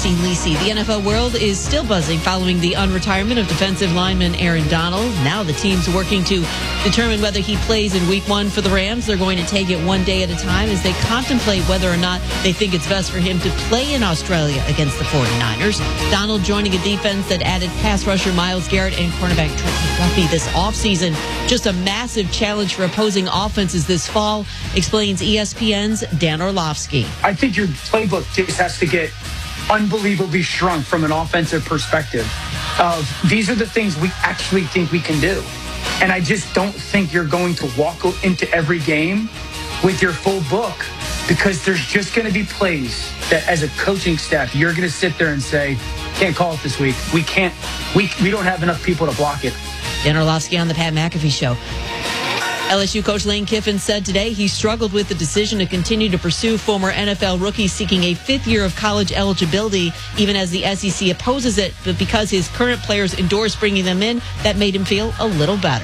Christine Lisi. The NFL world is still buzzing following the unretirement of defensive lineman Aaron Donald. Now the team's working to determine whether he plays in Week 1 for the Rams. They're going to take it one day at a time as they contemplate whether or not they think it's best for him to play in Australia against the 49ers. Donald joining a defense that added pass rusher Myles Garrett and cornerback Trent Duffy this offseason. Just a massive challenge for opposing offenses this fall, explains ESPN's Dan Orlovsky. I think your playbook just has to get unbelievably shrunk from an offensive perspective of these are the things we actually think we can do. And I just don't think you're going to walk into every game with your full book, because there's just going to be plays that as a coaching staff, you're going to sit there and say, can't call it this week. We can't, we don't have enough people to block it. Dan Orlovsky on the Pat McAfee Show. LSU coach Lane Kiffin said today he struggled with the decision to continue to pursue former NFL rookies seeking a fifth year of college eligibility, even as the SEC opposes it. But because his current players endorse bringing them in, that made him feel a little better.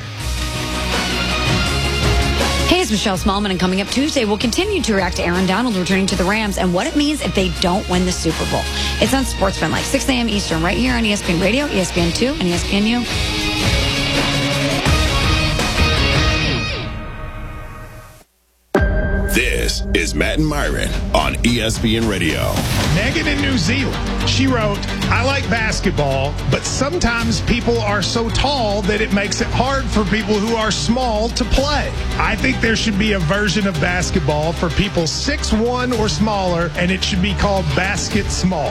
Hey, it's Michelle Smallman, and coming up Tuesday, we'll continue to react to Aaron Donald returning to the Rams and what it means if they don't win the Super Bowl. It's on SportsFan Live, 6 a.m. Eastern, right here on ESPN Radio, ESPN2, and ESPNU. This is Matt and Myron on ESPN Radio. Megan in New Zealand, she wrote, I like basketball, but sometimes people are so tall that it makes it hard for people who are small to play. I think there should be a version of basketball for people 6'1" or smaller, and it should be called Basket Small.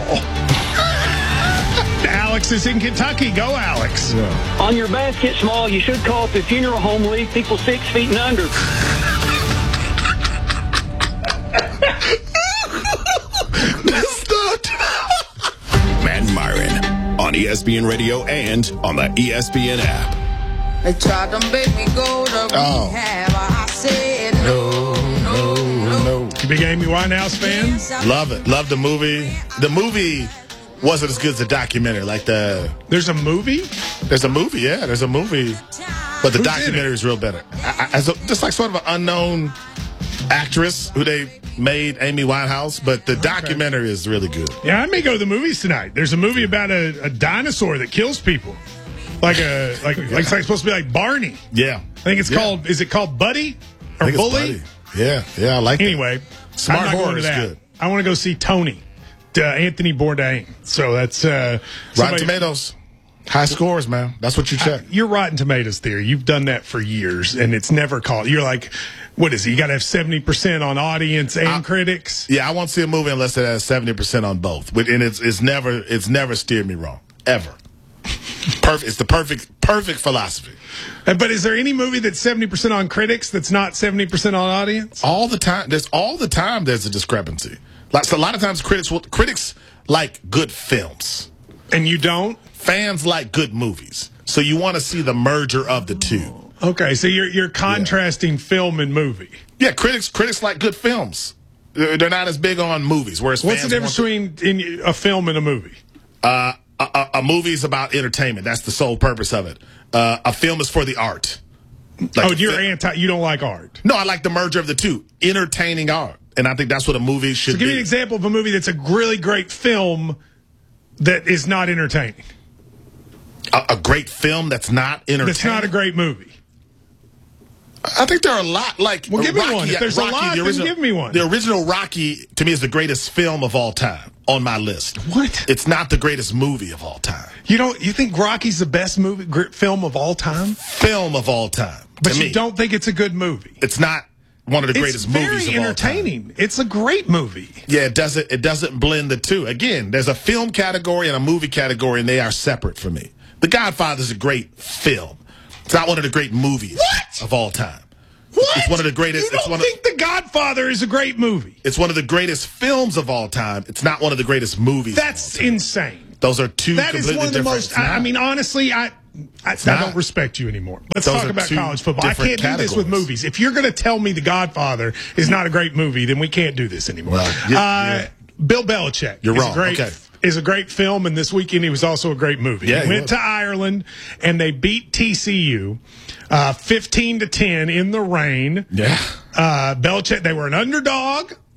Alex is in Kentucky. Go, Alex. Yeah. On your Basket Small, you should call it the Funeral Home League, people 6 feet and under. Matt and Myron on ESPN Radio and on the ESPN app. They tried to make me go to rehab. I said no. You big Amy Winehouse fan? Love it. Love the movie. The movie wasn't as good as the documentary. There's a movie? There's a movie, yeah. There's a movie. But the documentary is real better. Just like sort of an unknown actress who they made Amy Winehouse, but the documentary is really good. Yeah, I may go to the movies tonight. There's a movie about a dinosaur that kills people. Like it's supposed to be like Barney. Yeah. I think it's called, is it called Buddy or Bully? Yeah, I like it. Anyway, Smart I'm not Horror going to is that. good. I want to go see Tony, Anthony Bourdain. So that's Rotten Tomatoes. High scores, man. That's what you check. Your Rotten Tomatoes theory, you've done that for years, and it's never called. You're like, what is it? You got to have 70% on audience and critics? Yeah, I won't see a movie unless it has 70% on both. And it's never steered me wrong. Ever. Perfect. It's the perfect philosophy. But is there any movie that's 70% on critics that's not 70% on audience? All the time. There's a discrepancy. So a lot of times critics like good films. And you don't? Fans like good movies. So you want to see the merger of the two. Okay, so you're contrasting film and movie. Yeah, critics like good films. They're not as big on movies. Whereas what's the difference between a film and a movie? A movie is about entertainment. That's the sole purpose of it. A film is for the art. You don't like art? No, I like the merger of the two. Entertaining art. And I think that's what a movie should be. So give me an example of a movie that's a really great film that is not entertaining. A great film that's not entertaining? That's not a great movie. I think there are a lot. Well, give me one. If there's Rocky, a lot, then give me one. The original Rocky, to me, is the greatest film of all time on my list. What? It's not the greatest movie of all time. You think Rocky's the best film of all time? Film of all time. But you don't think it's a good movie? It's not one of the greatest movies of all time. It's very entertaining. It's a great movie. Yeah, it doesn't blend the two. Again, there's a film category and a movie category, and they are separate for me. The Godfather is a great film. It's not one of the great movies of all time. What? It's one of the greatest. You don't think The Godfather is a great movie? It's one of the greatest films of all time. It's not one of the greatest movies. That's insane. Those are two completely different. That is one of the most. I mean, honestly, I don't respect you anymore. Let's talk about college football. I can't do this with movies. If you're going to tell me The Godfather is not a great movie, then we can't do this anymore. Well, Bill Belichick. You're wrong. Is a great film, and this weekend he was also a great movie. Yeah, he went to Ireland, and they beat TCU 15-10 in the rain. Yeah. Belichick, they were an underdog.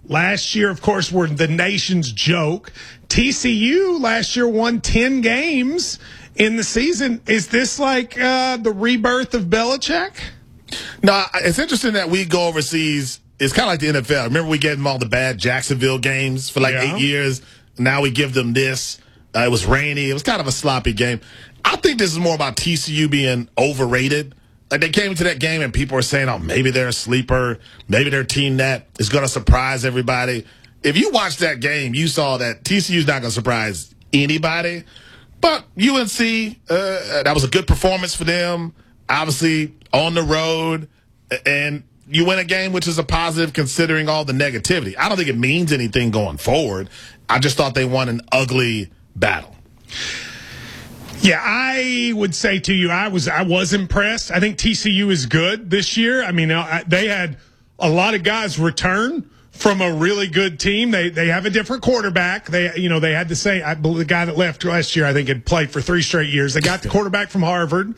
last year, of course, were the nation's joke. TCU last year won 10 games in the season. Is this like the rebirth of Belichick? No, it's interesting that we go overseas. It's kind of like the NFL. Remember we gave them all the bad Jacksonville games for 8 years. Now we give them this. It was rainy. It was kind of a sloppy game. I think this is more about TCU being overrated. Like they came into that game and people were saying, oh, maybe they're a sleeper. Maybe their team that is going to surprise everybody. If you watched that game, you saw that TCU's not going to surprise anybody. But UNC, that was a good performance for them. Obviously on the road. And you win a game, which is a positive considering all the negativity. I don't think it means anything going forward. I just thought they won an ugly battle. Yeah, I would say to you, I was impressed. I think TCU is good this year. I mean, they had a lot of guys return from a really good team. They have a different quarterback. They had to say, I believe the guy that left last year, I think had played for 3 straight years. They got the quarterback from Harvard,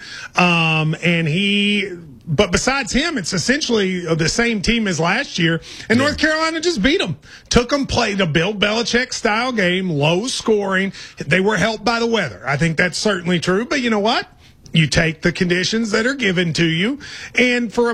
but besides him, it's essentially the same team as last year. And North Carolina just beat them. Took them, played a Bill Belichick style game, low scoring. They were helped by the weather. I think that's certainly true. But you know what? You take the conditions that are given to you. And for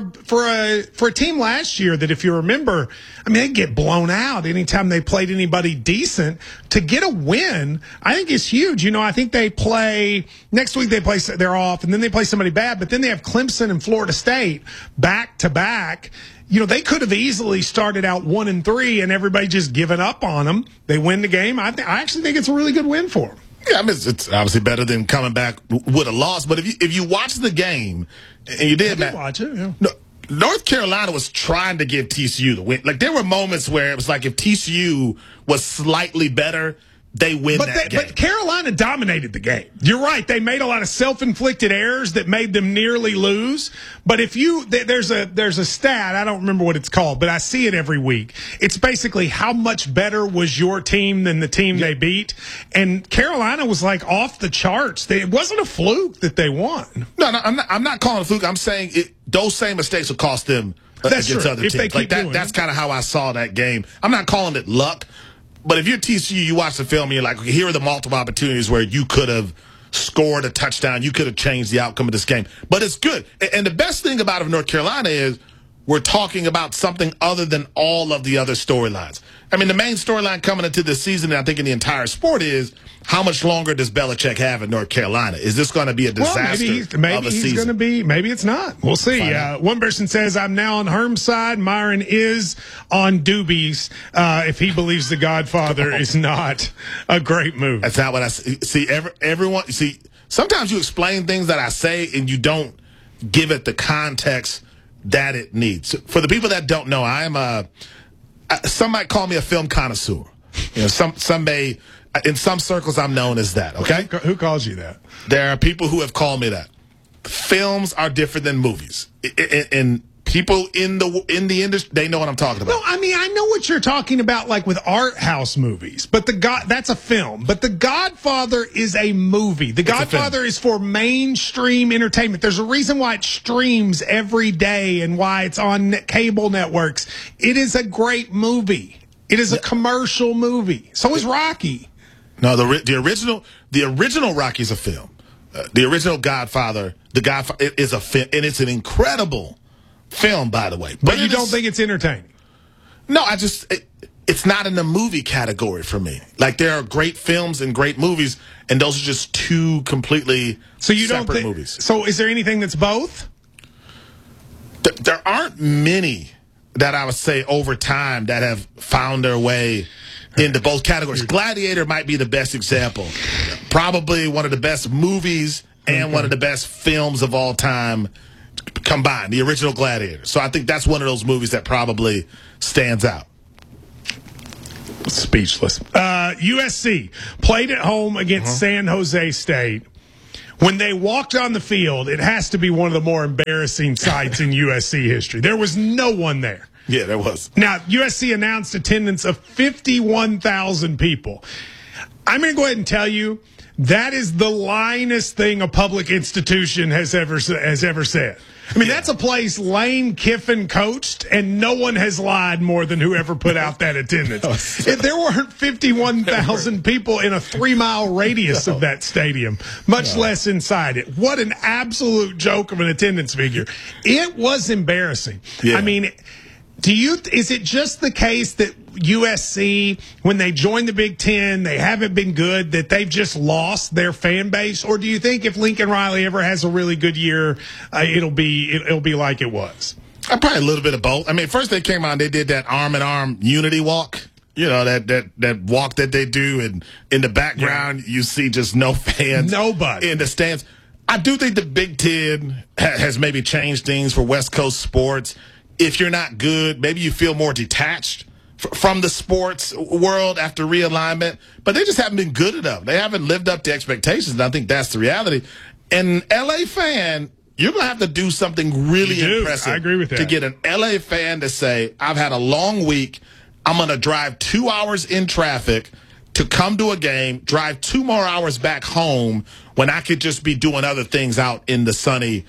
a team last year that, if you remember, I mean, they get blown out anytime they played anybody decent. To get a win, I think is huge. I think they play next week. They're off, and then they play somebody bad. But then they have Clemson and Florida State back to back. They could have easily started out 1-3, and everybody just given up on them. They win the game. I actually think it's a really good win for them. Yeah, I mean, it's obviously better than coming back with a loss. But if you watch the game, and you did, Matt, watch it. Yeah. No, North Carolina was trying to give TCU the win. Like there were moments where it was like if TCU was slightly better, they win that game. But Carolina dominated the game. You're right. They made a lot of self-inflicted errors that made them nearly lose. But there's a stat, I don't remember what it's called, but I see it every week. It's basically how much better was your team than the team they beat. And Carolina was like off the charts. It wasn't a fluke that they won. No, I'm not calling it a fluke. I'm saying those same mistakes will cost them against other teams. Like that's kind of how I saw that game. I'm not calling it luck. But if you're TCU, you watch the film and you're like, here are the multiple opportunities where you could have scored a touchdown. You could have changed the outcome of this game. But it's good. And the best thing about North Carolina is we're talking about something other than all of the other storylines. I mean, the main storyline coming into this season, and I think in the entire sport, is how much longer does Belichick have in North Carolina? Is this going to be a disaster maybe of a season? He's going to be. Maybe it's not. We'll see. One person says, I'm now on Herm's side. Myron is on Doobie's if he believes The Godfather is not a great movie. That's not what I see. Everyone, see, sometimes you explain things that I say and you don't give it the context that it needs. For the people that don't know, I am some might call me a film connoisseur. Some may, in some circles, I'm known as that. Okay, who calls you that? There are people who have called me that. Films are different than movies, and people in the industry, they know what I'm talking about. No, I mean, I know what you're talking about, like with art house movies, but that's a film. But The Godfather is a movie. The Godfather is for mainstream entertainment. There's a reason why it streams every day and why it's on cable networks. It is a great movie. It is a commercial movie. So is Rocky. No, the original Rocky is a film. The original Godfather, is a film, and it's an incredible film, by the way. But you don't think it's entertaining? No, it's not in the movie category for me. Like, there are great films and great movies, and those are just two completely separate movies. So is there anything that's both? There aren't many that I would say over time that have found their way into both categories. Gladiator might be the best example. Probably one of the best movies and one of the best films of all time combined, the original Gladiator. So I think that's one of those movies that probably stands out. Speechless. USC played at home against San Jose State. When they walked on the field, it has to be one of the more embarrassing sights in USC history. There was no one there. Yeah, there was. Now, USC announced attendance of 51,000 people. I'm going to go ahead and tell you That is the linest thing a public institution has ever said. I mean, that's a place Lane Kiffin coached, and no one has lied more than whoever put out that attendance. If there weren't 51,000 people in a 3-mile radius of that stadium, much less inside it. What an absolute joke of an attendance figure. It was embarrassing. Yeah. I mean, is it just the case that USC, when they joined the Big Ten, they haven't been good, that they've just lost their fan base? Or do you think if Lincoln Riley ever has a really good year, it'll be like it was? Probably a little bit of both. I mean, first they came out and they did that arm-in-arm unity walk. You know, that walk that they do, and in the background you see just no fans. Nobody. In the stands. I do think the Big Ten has maybe changed things for West Coast sports. If you're not good, maybe you feel more detached from the sports world after realignment, but they just haven't been good enough. They haven't lived up to expectations, and I think that's the reality. And LA fan, you're going to have to do something really impressive. I agree with that. To get an LA fan to say, I've had a long week, I'm going to drive 2 hours in traffic to come to a game, drive 2 more hours back home when I could just be doing other things out in the sunny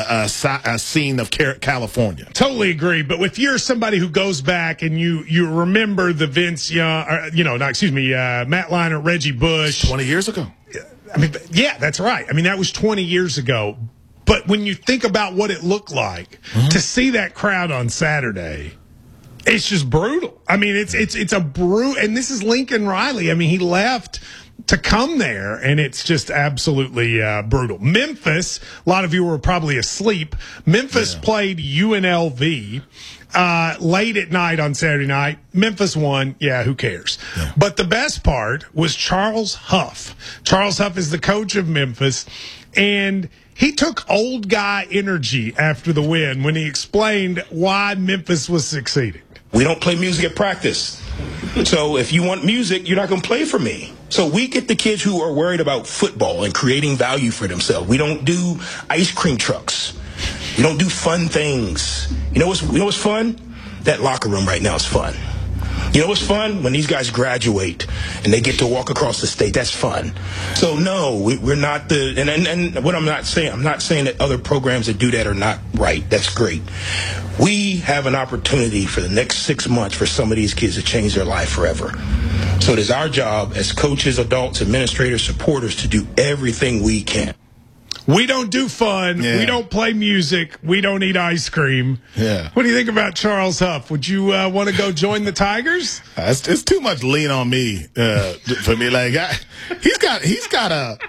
scene of California. Totally agree. But if you're somebody who goes back and you remember the Vince Young, Matt Leinart, Reggie Bush. 20 years ago. I mean, yeah, that's right. I mean, that was 20 years ago. But when you think about what it looked like to see that crowd on Saturday, it's just brutal. I mean, it's a brutal, and this is Lincoln Riley. I mean, he left to come there, and it's just absolutely brutal. Memphis, a lot of you were probably asleep. Memphis played UNLV late at night on Saturday night. Memphis won. Yeah, who cares? Yeah. But the best part was Charles Huff. Charles Huff is the coach of Memphis, and he took old guy energy after the win when he explained why Memphis was succeeding. We don't play music at practice. So if you want music, you're not going to play for me. So we get the kids who are worried about football and creating value for themselves. We don't do ice cream trucks. We don't do fun things. You know what's fun? That locker room right now is fun. You know what's fun? When these guys graduate and they get to walk across the state. That's fun. So no, we're not and what I'm not saying that other programs that do that are not right. That's great. We have an opportunity for the next 6 months for some of these kids to change their life forever. So it is our job as coaches, adults, administrators, supporters to do everything we can. We don't do fun. Yeah. We don't play music. We don't eat ice cream. Yeah. What do you think about Charles Huff? Would you want to go join the Tigers? It's too much lean on me for me. Like he's got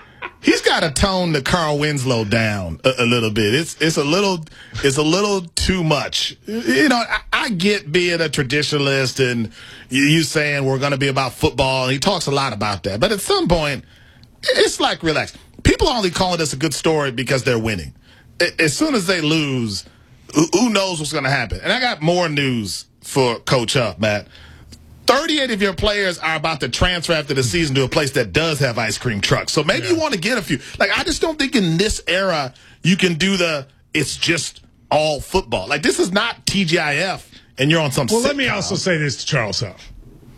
to tone the Carl Winslow down a little bit. It's a little too much. You know, I get being a traditionalist and you saying we're going to be about football. And he talks a lot about that, but at some point, it's like relax. People are only calling this a good story because they're winning. As soon as they lose, who knows what's going to happen? And I got more news for Coach Huff, Matt. 38 of your players are about to transfer after the season to a place that does have ice cream trucks. So maybe you want to get a few. Like, I just don't think in this era you can do it's just all football. Like, this is not TGIF and you're on some Well, let me also say this to Charles Huff.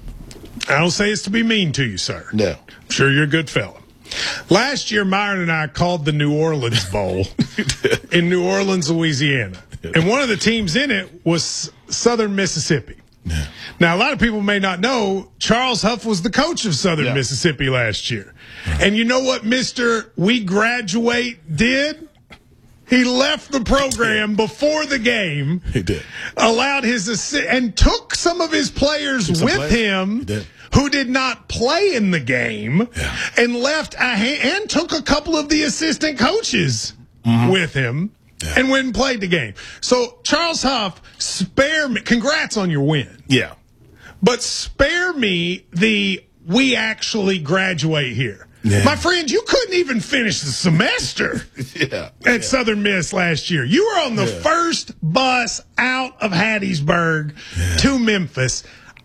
I don't say this to be mean to you, sir. No. I'm sure you're a good fella. Last year, Myron and I called the New Orleans Bowl in New Orleans, Louisiana. And one of the teams in it was Southern Mississippi. Yeah. Now, a lot of people may not know Charles Huff was the coach of Southern Mississippi last year. Right. And you know what Mr. We Graduate did? He left the program before the game. He did. Allowed his and took some of his players with him who did not play in the game and left and took a couple of the assistant coaches with him and went and played the game. So, Charles Huff, spare me. Congrats on your win. Yeah. But spare me we actually graduate here. Yeah. My friend, you couldn't even finish the semester at Southern Miss last year. You were on the first bus out of Hattiesburg to Memphis.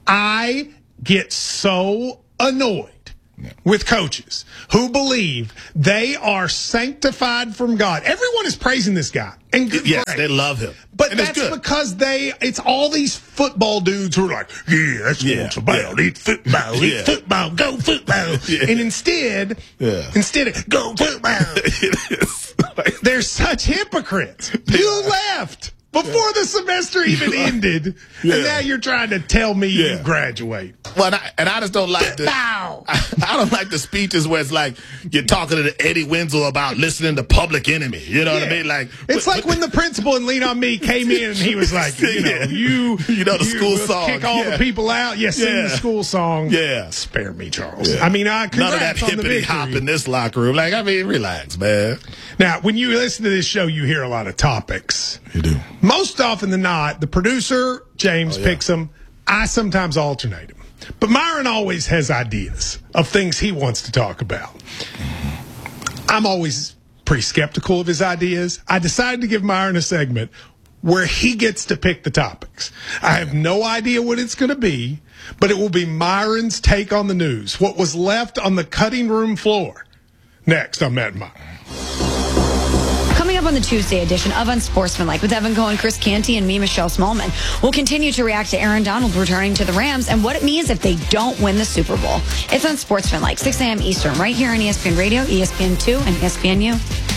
I get so annoyed with coaches who believe they are sanctified from God. Everyone is praising this guy. And yes, they love him. But and that's because it's all these football dudes who are like, that's what it's about. Eat football, go football. And instead of go to my, they're such hypocrites. You left before the semester even ended, and now you're trying to tell me you graduate. Well, I just don't like the I don't like the speeches where it's like you're talking to Eddie Wenzel about listening to Public Enemy. You know what I mean? Like it's like when the principal in Lean On Me came in and he was like, you know the school song, kick all the people out. Sing the school song. Spare me, Charles. I mean, none of that hippity hop in this locker room. Like, I mean, relax, man. Now, when you listen to this show, you hear a lot of topics. You do. Most often than not, the producer, James, picks them. I sometimes alternate them. But Myron always has ideas of things he wants to talk about. I'm always pretty skeptical of his ideas. I decided to give Myron a segment where he gets to pick the topics. I have no idea what it's going to be, but it will be Myron's take on the news, what was left on the cutting room floor. Next on Matt and Myron. Coming up on the Tuesday edition of Unsportsmanlike with Evan Cohen, Chris Canty, and me, Michelle Smallman, we'll continue to react to Aaron Donald returning to the Rams and what it means if they don't win the Super Bowl. It's Unsportsmanlike, 6 a.m. Eastern, right here on ESPN Radio, ESPN2, and ESPNU.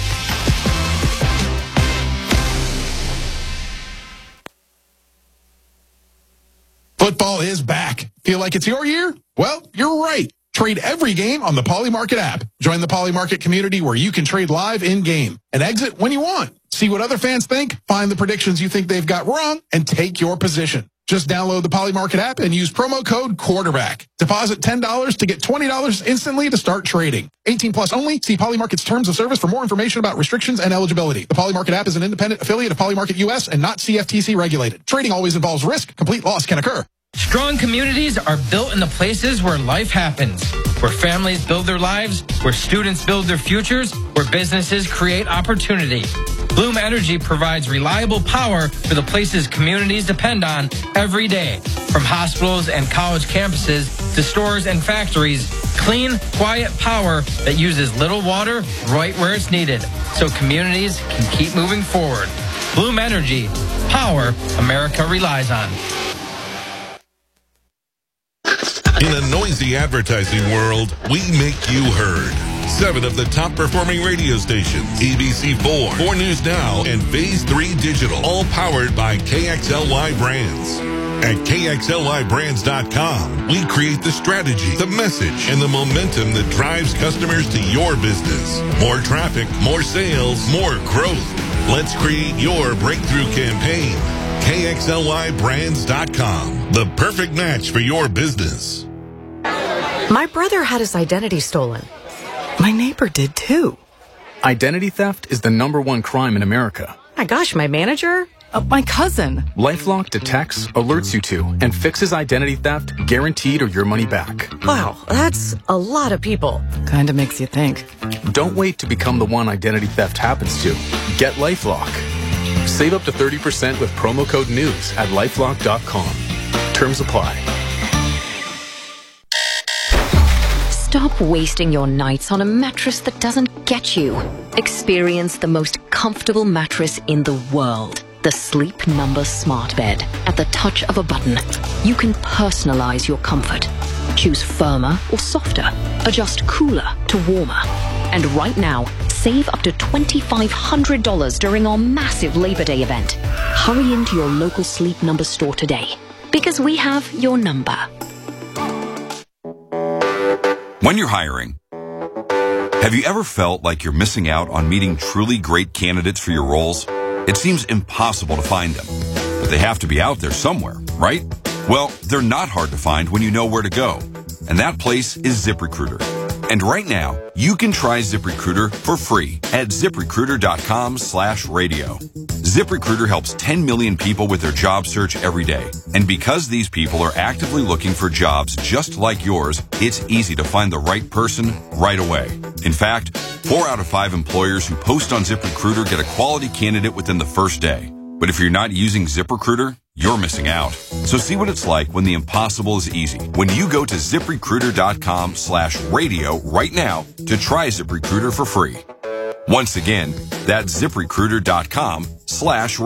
Football is back. Feel like it's your year? Well, you're right. Trade every game on the Poly Market app. Join the Poly Market community where you can trade live in-game and exit when you want. See what other fans think, find the predictions you think they've got wrong, and take your position. Just download the Poly Market app and use promo code QUARTERBACK. Deposit $10 to get $20 instantly to start trading. 18 plus only. See Poly Market's terms of service for more information about restrictions and eligibility. The Poly Market app is an independent affiliate of Poly Market US and not CFTC regulated. Trading always involves risk. Complete loss can occur. Strong communities are built in the places where life happens, where families build their lives, where students build their futures, where businesses create opportunity. Bloom Energy provides reliable power for the places communities depend on every day. From hospitals and college campuses to stores and factories, clean, quiet power that uses little water right where it's needed, so communities can keep moving forward. Bloom Energy, power America relies on. In a noisy advertising world, we make you heard. 7 of the top performing radio stations, ABC4, 4 News Now, and Phase 3 Digital, all powered by KXLY Brands. At KXLYBrands.com, we create the strategy, the message, and the momentum that drives customers to your business. More traffic, more sales, more growth. Let's create your breakthrough campaign. KXLYBrands.com, the perfect match for your business. My brother had his identity stolen. My neighbor did too. Identity theft is the #1 crime in America. My gosh, my manager? My cousin. LifeLock detects, alerts you to, and fixes identity theft guaranteed or your money back. Wow, that's a lot of people. Kinda makes you think. Don't wait to become the one identity theft happens to. Get LifeLock. Save up to 30% with promo code NEWS at LifeLock.com. Terms apply. Stop wasting your nights on a mattress that doesn't get you. Experience the most comfortable mattress in the world. The Sleep Number Smart Bed. At the touch of a button, you can personalize your comfort. Choose firmer or softer. Adjust cooler to warmer. And right now, save up to $2,500 during our massive Labor Day event. Hurry into your local Sleep Number store today, because we have your number. When you're hiring, have you ever felt like you're missing out on meeting truly great candidates for your roles? It seems impossible to find them, but they have to be out there somewhere, right? Well, they're not hard to find when you know where to go, and that place is ZipRecruiter. And right now, you can try ZipRecruiter for free at ZipRecruiter.com/radio. ZipRecruiter helps 10 million people with their job search every day. And because these people are actively looking for jobs just like yours, it's easy to find the right person right away. In fact, 4 out of 5 employers who post on ZipRecruiter get a quality candidate within the first day. But if you're not using ZipRecruiter, you're missing out. So see what it's like when the impossible is easy. When you go to ZipRecruiter.com/radio right now to try ZipRecruiter for free. Once again, that's ZipRecruiter.com/radio.